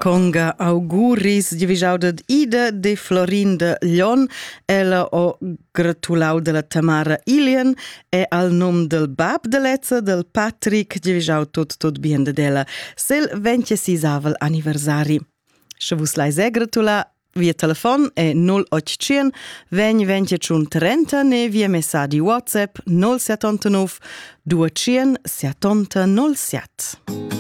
Conga auguris divisau dad Ida de Florin de Lion. Ella ho gratulau della Tamara Ilian e al nom del bab de Lezza, del Patrick, divisau tot bien de della. Sel 26 anniversari. Se vus lais gratula via telefon è 0800 20 30 ne via messaggi WhatsApp 079 200 70 07.